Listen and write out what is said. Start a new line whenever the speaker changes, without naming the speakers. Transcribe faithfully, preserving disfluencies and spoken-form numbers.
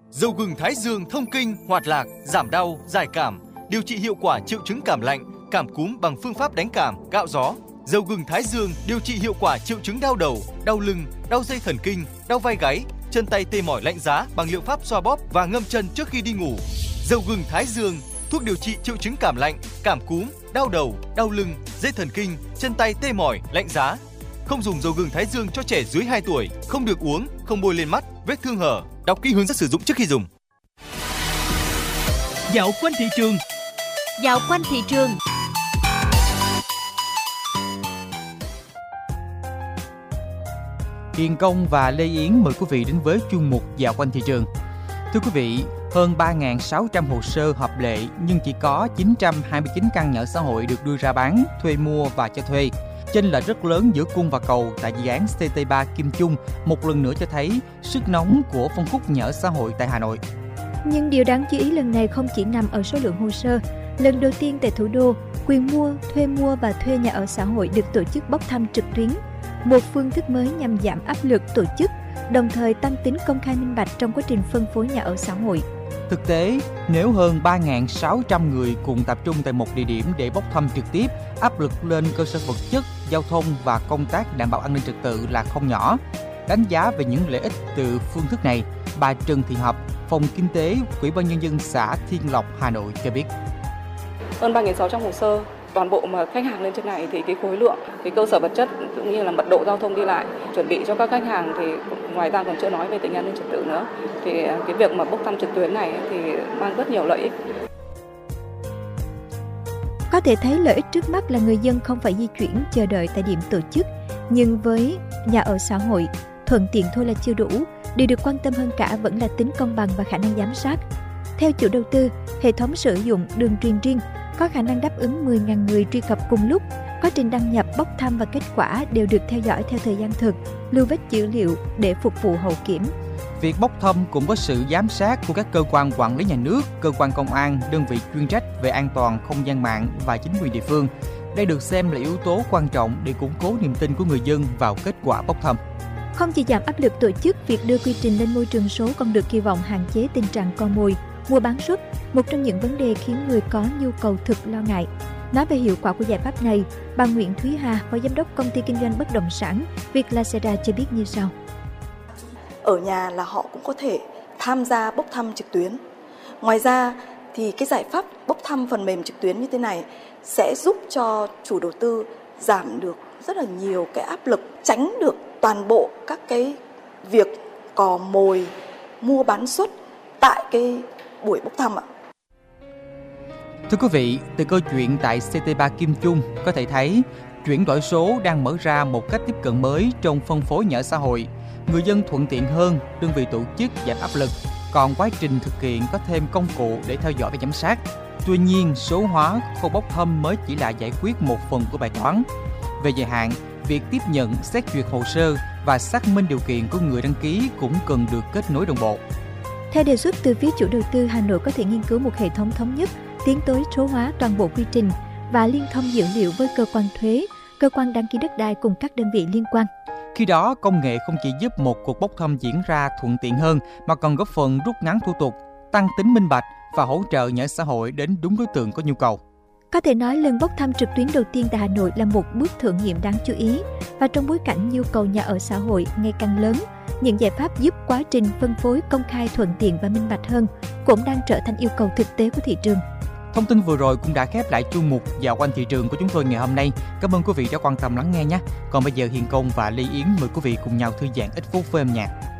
Dầu gừng Thái Dương thông kinh, hoạt lạc, giảm đau, giải cảm, điều trị hiệu quả triệu chứng cảm lạnh, cảm cúm bằng phương pháp đánh cảm, gạo gió. Dầu gừng Thái Dương điều trị hiệu quả triệu chứng đau đầu, đau lưng, đau dây thần kinh, đau vai gáy, chân tay tê mỏi lạnh giá bằng liệu pháp xoa bóp và ngâm chân trước khi đi ngủ. Dầu gừng Thái Dương, thuốc điều trị triệu chứng cảm lạnh, cảm cúm, đau đầu, đau lưng, dây thần kinh, chân tay tê mỏi, lạnh giá. Không dùng dầu gừng Thái Dương cho trẻ dưới hai tuổi, không được uống, không bôi lên mắt, vết thương hở. Đọc kỹ hướng dẫn sử dụng trước khi dùng.
Dạo quanh thị trường.
Dạo quanh thị trường.
Hiền Công và Lê Yến mời quý vị đến với chuyên mục Dạo quanh thị trường. Thưa quý vị, hơn ba nghìn sáu trăm hồ sơ hợp lệ nhưng chỉ có chín trăm hai mươi chín căn nhà ở xã hội được đưa ra bán, thuê mua và cho thuê. Chênh lệch rất lớn giữa cung và cầu tại dự án xê tê ba Kim Trung một lần nữa cho thấy sức nóng của phân khúc nhà ở xã hội tại Hà Nội.
Nhưng điều đáng chú ý lần này không chỉ nằm ở số lượng hồ sơ. Lần đầu tiên tại thủ đô, quyền mua, thuê mua và thuê nhà ở xã hội được tổ chức bốc thăm trực tuyến. Một phương thức mới nhằm giảm áp lực tổ chức, đồng thời tăng tính công khai minh bạch trong quá trình phân phối nhà ở xã hội.
Thực tế, nếu hơn ba nghìn sáu trăm người cùng tập trung tại một địa điểm để bốc thăm trực tiếp, áp lực lên cơ sở vật chất, giao thông và công tác đảm bảo an ninh trật tự là không nhỏ. Đánh giá về những lợi ích từ phương thức này, bà Trần Thị Hợp, Phòng Kinh tế, Ủy ban Nhân dân xã Thiên Lộc, Hà Nội cho biết.
Hơn ba nghìn sáu trăm hồ sơ, toàn bộ mà khách hàng lên trên này thì cái khối lượng, cái cơ sở vật chất cũng như là mật độ giao thông đi lại chuẩn bị cho các khách hàng thì ngoài ra còn chưa nói về tình an ninh trật tự nữa. Thì cái việc mà bốc thăm trực tuyến này thì mang rất nhiều lợi ích.
Có thể thấy lợi ích trước mắt là người dân không phải di chuyển chờ đợi tại điểm tổ chức. Nhưng với nhà ở xã hội, thuận tiện thôi là chưa đủ. Điều được quan tâm hơn cả vẫn là tính công bằng và khả năng giám sát. Theo chủ đầu tư, hệ thống sử dụng đường truyền riêng có khả năng đáp ứng mười nghìn người truy cập cùng lúc. Quá trình đăng nhập, bốc thăm và kết quả đều được theo dõi theo thời gian thực, lưu vết dữ liệu để phục vụ hậu kiểm.
Việc bốc thăm cũng có sự giám sát của các cơ quan quản lý nhà nước, cơ quan công an, đơn vị chuyên trách về an toàn không gian mạng và chính quyền địa phương. Đây được xem là yếu tố quan trọng để củng cố niềm tin của người dân vào kết quả bốc thăm.
Không chỉ giảm áp lực tổ chức, việc đưa quy trình lên môi trường số còn được kỳ vọng hạn chế tình trạng co mồi, mua bán suất, một trong những vấn đề khiến người có nhu cầu thực lo ngại. Nói về hiệu quả của giải pháp này, bà Nguyễn Thúy Hà, Phó Giám đốc Công ty Kinh doanh Bất động sản Vietlasera cho biết như sau.
Ở nhà là họ cũng có thể tham gia bốc thăm trực tuyến. Ngoài ra thì cái giải pháp bốc thăm phần mềm trực tuyến như thế này sẽ giúp cho chủ đầu tư giảm được rất là nhiều cái áp lực, tránh được toàn bộ các cái việc cò mồi, mua bán suất tại cái buổi bốc thăm ạ.
Thưa quý vị, từ câu chuyện tại xê tê ba Kim Trung có thể thấy chuyển đổi số đang mở ra một cách tiếp cận mới trong phân phối nhà ở xã hội. Người dân thuận tiện hơn, đơn vị tổ chức giảm áp lực, còn quá trình thực hiện có thêm công cụ để theo dõi và giám sát. Tuy nhiên, số hóa khâu bốc thăm mới chỉ là giải quyết một phần của bài toán. Về dài hạn, việc tiếp nhận, xét duyệt hồ sơ và xác minh điều kiện của người đăng ký cũng cần được kết nối đồng bộ.
Theo đề xuất từ phía chủ đầu tư, Hà Nội có thể nghiên cứu một hệ thống thống nhất, tiến tới số hóa toàn bộ quy trình và liên thông dữ liệu với cơ quan thuế, cơ quan đăng ký đất đai cùng các đơn vị liên quan.
Khi đó, công nghệ không chỉ giúp một cuộc bốc thăm diễn ra thuận tiện hơn mà còn góp phần rút ngắn thủ tục, tăng tính minh bạch và hỗ trợ nhà ở xã hội đến đúng đối tượng có nhu cầu.
Có thể nói lần bốc thăm trực tuyến đầu tiên tại Hà Nội là một bước thử nghiệm đáng chú ý, và trong bối cảnh nhu cầu nhà ở xã hội ngày càng lớn, những giải pháp giúp quá trình phân phối công khai thuận tiện và minh bạch hơn cũng đang trở thành yêu cầu thực tế của thị trường.
Thông tin vừa rồi cũng đã khép lại chuyên mục Dạo quanh thị trường của chúng tôi ngày hôm nay. Cảm ơn quý vị đã quan tâm lắng nghe nhé. Còn bây giờ Hiền Công và Lê Yến mời quý vị cùng nhau thư giãn ít phút với âm nhạc.